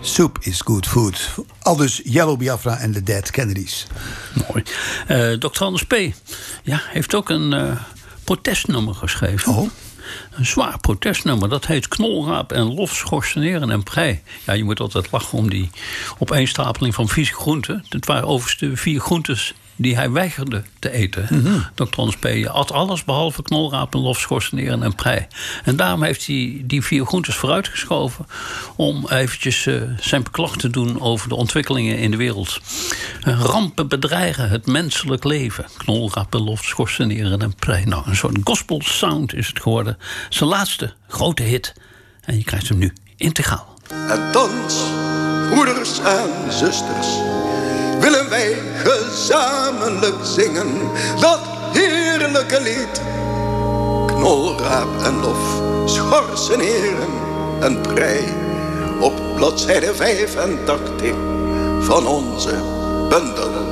Soup is good food. Aldus Yellow Biafra en de Dead Kennedys. Mooi. Dr. Anders P. Ja, heeft ook een protestnummer geschreven. Oh. Een zwaar protestnummer. Dat heet Knolraap en Lof, Schorseneren en Prei. Ja, je moet altijd lachen om die opeenstapeling van vieze groenten. Het waren overigens de 4 groentes die hij weigerde te eten. Mm-hmm. Dr. Anders P. at alles behalve knolraap en lof, schorseneren en prei. En daarom heeft hij die 4 groentes vooruitgeschoven om eventjes zijn beklag te doen over de ontwikkelingen in de wereld. Rampen bedreigen het menselijk leven. Knolraap en lof, schorseneren en prei. Nou, een soort gospel sound is het geworden. Zijn laatste grote hit. En je krijgt hem nu integraal. En thans, broeders en zusters, willen wij gezamenlijk zingen dat heerlijke lied. Knolraap en lof, schorseneren en prei. Op bladzijde 85 van onze bundel.